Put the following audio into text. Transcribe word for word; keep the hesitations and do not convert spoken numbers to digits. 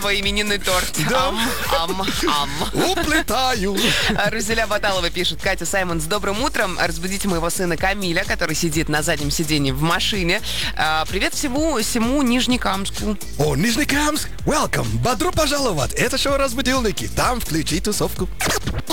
свой именинный торт. Да. Ам, ам, ам. Уплетаю. Рузеля Баталова пишет: Катя, Саймон, с добрым утром. Разбудите моего сына Камиля, который сидит на заднем сиденье в машине. А, Привет всему, всему Нижнекамску. О, Нижнекамск, welcome, добро пожаловать. Это шоу «Разбудилники». Там включи тусовку.